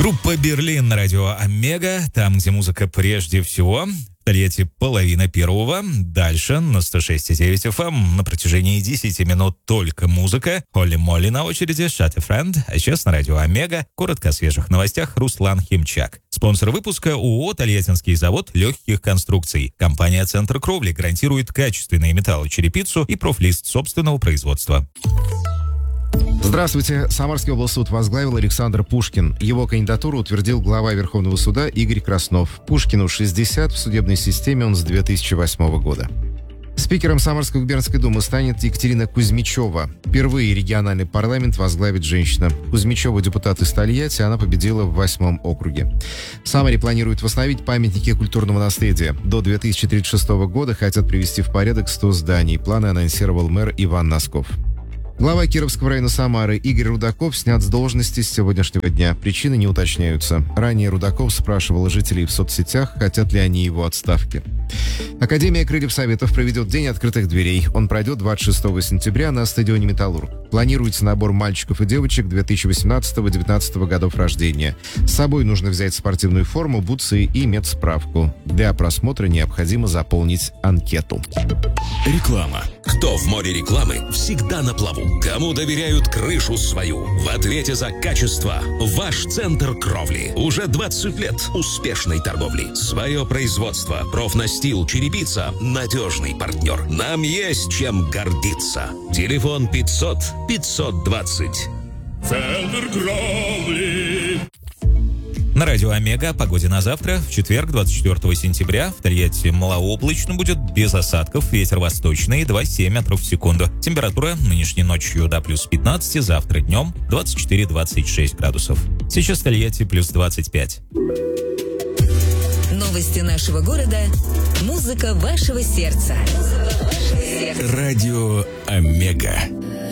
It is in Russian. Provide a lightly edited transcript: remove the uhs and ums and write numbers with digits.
Группа «Берлин» на радио «Омега», там, где музыка прежде всего. В Тольятти половина первого. Дальше на 106,9 FM на протяжении 10 минут только музыка. Холли Молли на очереди, Shut a Friend. А сейчас на радио «Омега» коротко о свежих новостях Руслан Химчак. Спонсор выпуска ООО «Тольяттинский завод легких конструкций». Компания «Центр кровли» гарантирует качественные металлочерепицу и профлист собственного производства. Здравствуйте. Самарский облсуд возглавил Александр Пушкин. Его кандидатуру утвердил глава Верховного суда Игорь Краснов. Пушкину 60, в судебной системе он с 2008 года. Спикером Самарской губернской думы станет Екатерина Кузьмичева. Впервые региональный парламент возглавит женщина. Кузьмичева депутат из Тольятти, она победила в 8-м округе. В Самаре планируют восстановить памятники культурного наследия. До 2036 года хотят привести в порядок 100 зданий. Планы анонсировал мэр Иван Носков. Глава Кировского района Самары Игорь Рудаков снят с должности с сегодняшнего дня. Причины не уточняются. Ранее Рудаков спрашивал жителей в соцсетях, хотят ли они его отставки. Академия Крыльев Советов проведет День открытых дверей. Он пройдет 26 сентября на стадионе «Металлург». Планируется набор мальчиков и девочек 2018-2019 годов рождения. С собой нужно взять спортивную форму, бутсы и медсправку. Для просмотра необходимо заполнить анкету. Реклама. Кто в море рекламы, всегда на плаву. Кому доверяют крышу свою? В ответе за качество ваш центр кровли. Уже 20 лет успешной торговли. Свое производство. Профнастил, черепица. Надежный партнер. Нам есть чем гордиться. Телефон 500-520. Центр кровли. На радио «Омега» о погоде на завтра. В четверг, 24 сентября, в Тольятти малооблачно будет, без осадков, ветер восточный, 2,7 метров в секунду. Температура нынешней ночью до плюс 15, завтра днем 24-26 градусов. Сейчас в Тольятти плюс 25. Новости нашего города. Музыка вашего сердца. Радио «Омега».